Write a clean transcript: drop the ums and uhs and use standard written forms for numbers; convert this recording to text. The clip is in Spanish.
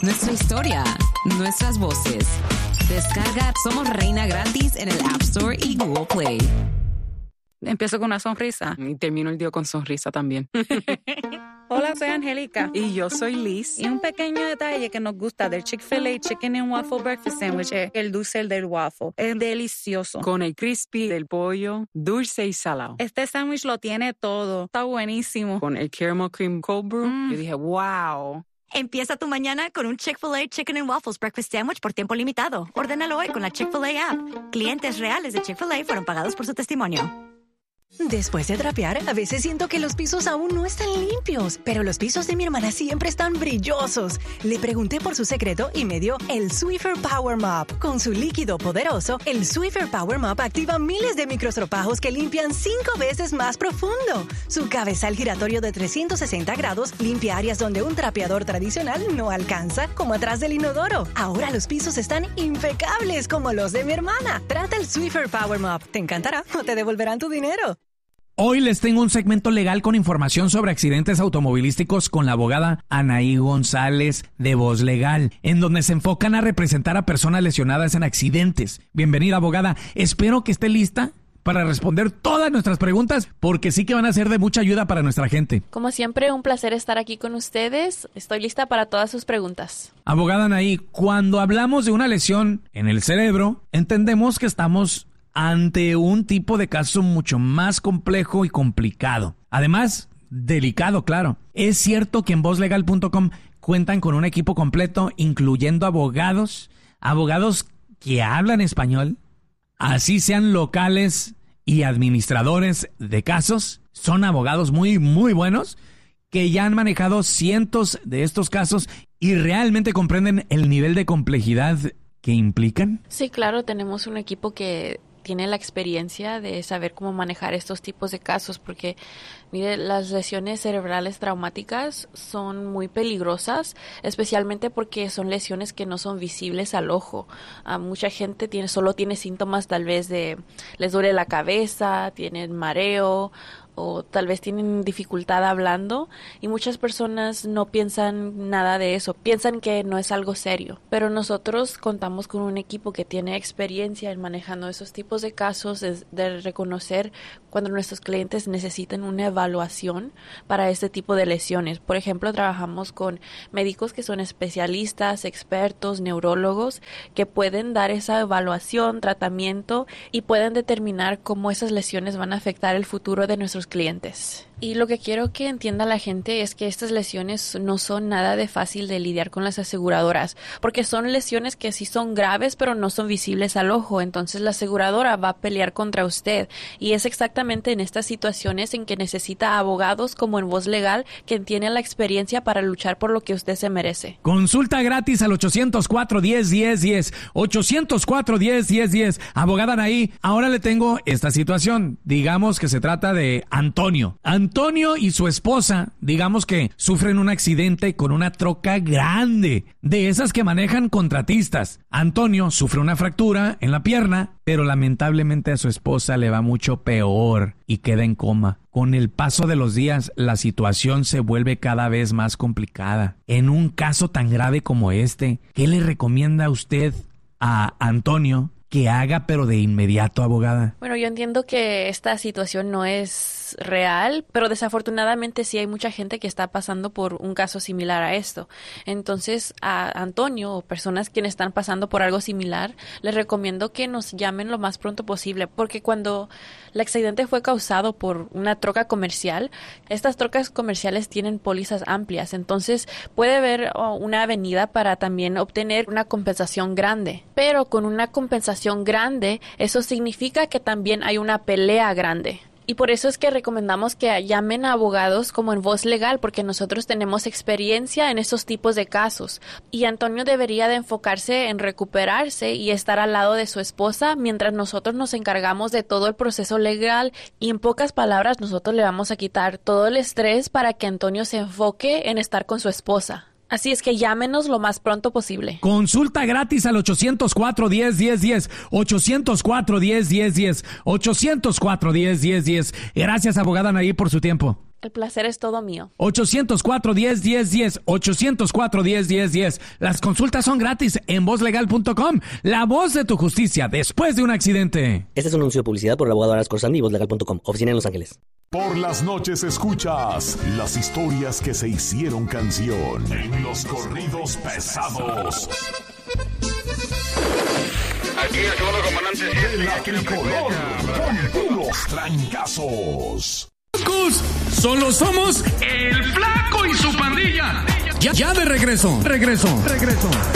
nuestra historia, nuestras voces. Descarga Somos Reina gratis en el App Store y Google Play. Empiezo con una sonrisa y termino el día con sonrisa también. Hola, soy Angélica. Y yo soy Liz. Y un pequeño detalle que nos gusta del Chick-fil-A Chicken and Waffle Breakfast Sandwich es el dulce del waffle. Es delicioso. Con el crispy del pollo, dulce y salado. Este sándwich lo tiene todo. Está buenísimo. Con el caramel cream cold brew, yo dije, wow. Empieza tu mañana con un Chick-fil-A Chicken and Waffles Breakfast Sandwich por tiempo limitado. Ordénalo hoy con la Chick-fil-A app. Clientes reales de Chick-fil-A fueron pagados por su testimonio. Después de trapear, a veces siento que los pisos aún no están limpios, pero los pisos de mi hermana siempre están brillosos. Le pregunté por su secreto y me dio el Swiffer Power Mop. Con su líquido poderoso, el Swiffer Power Mop activa miles de microstropajos que limpian 5 veces más profundo. Su cabezal giratorio de 360 grados limpia áreas donde un trapeador tradicional no alcanza, como atrás del inodoro. Ahora los pisos están impecables como los de mi hermana. Trata el Swiffer Power Mop. Te encantará o te devolverán tu dinero. Hoy les tengo un segmento legal con información sobre accidentes automovilísticos con la abogada Anaí González de Voz Legal, en donde se enfocan a representar a personas lesionadas en accidentes. Bienvenida, abogada. Espero que esté lista para responder todas nuestras preguntas, porque sí que van a ser de mucha ayuda para nuestra gente. Como siempre, un placer estar aquí con ustedes. Estoy lista para todas sus preguntas. Abogada Anaí, cuando hablamos de una lesión en el cerebro, entendemos que estamos ante un tipo de caso mucho más complejo y complicado. Además, delicado, claro. Es cierto que en vozlegal.com cuentan con un equipo completo, incluyendo abogados que hablan español, así sean locales y administradores de casos. Son abogados muy, muy buenos que ya han manejado cientos de estos casos y realmente comprenden el nivel de complejidad que implican. Sí, claro, tenemos un equipo que tiene la experiencia de saber cómo manejar estos tipos de casos, porque mire, las lesiones cerebrales traumáticas son muy peligrosas, especialmente porque son lesiones que no son visibles al ojo. Mucha gente solo tiene síntomas tal vez de les duele la cabeza, tienen mareo o tal vez tienen dificultad hablando, y muchas personas no piensan nada de eso, piensan que no es algo serio, pero nosotros contamos con un equipo que tiene experiencia en manejando esos tipos de casos, de reconocer cuando nuestros clientes necesitan una evaluación para este tipo de lesiones. Por ejemplo, trabajamos con médicos que son especialistas, expertos, neurólogos, que pueden dar esa evaluación, tratamiento y pueden determinar cómo esas lesiones van a afectar el futuro de nuestros clientes. Y lo que quiero que entienda la gente es que estas lesiones no son nada de fácil de lidiar con las aseguradoras, porque son lesiones que sí son graves, pero no son visibles al ojo. Entonces la aseguradora va a pelear contra usted, y es exactamente en estas situaciones en que necesita abogados como en Voz Legal, que tienen la experiencia para luchar por lo que usted se merece. Consulta gratis al 804-10-10-10, 804-10-10-10. Abogada Anaí, ahora le tengo esta situación. Digamos que se trata de Antonio y su esposa, digamos que sufren un accidente con una troca grande, de esas que manejan contratistas. Antonio sufre una fractura en la pierna, pero lamentablemente a su esposa le va mucho peor y queda en coma. Con el paso de los días, la situación se vuelve cada vez más complicada. En un caso tan grave como este, ¿qué le recomienda usted a Antonio que haga, pero de inmediato, abogada? Bueno, yo entiendo que esta situación no es real, pero desafortunadamente sí hay mucha gente que está pasando por un caso similar a esto. Entonces, a Antonio o personas quienes están pasando por algo similar, les recomiendo que nos llamen lo más pronto posible, porque cuando el accidente fue causado por una troca comercial, estas trocas comerciales tienen pólizas amplias, entonces puede haber una avenida para también obtener una compensación grande, pero con una compensación grande, eso significa que también hay una pelea grande. Y por eso es que recomendamos que llamen a abogados como en Voz Legal, porque nosotros tenemos experiencia en estos tipos de casos. Y Antonio debería de enfocarse en recuperarse y estar al lado de su esposa mientras nosotros nos encargamos de todo el proceso legal. Y en pocas palabras, nosotros le vamos a quitar todo el estrés para que Antonio se enfoque en estar con su esposa. Así es que llámenos lo más pronto posible. Consulta gratis al 804-10-10-10, 804-10-10-10, 804-10-10-10. Gracias, abogada Anaí, por su tiempo. El placer es todo mío. 804-10-10-10. 804-10-10-10. Las consultas son gratis en vozlegal.com. La voz de tu justicia después de un accidente. Este es un anuncio de publicidad por el abogado Aras Corzani y vozlegal.com. Oficina en Los Ángeles. Por las noches escuchas las historias que se hicieron canción en los corridos pesados. Aquí el segundo comandante de la tricolor con puros trancazos. Solo somos el Flaco y su pandilla. Ya de regreso.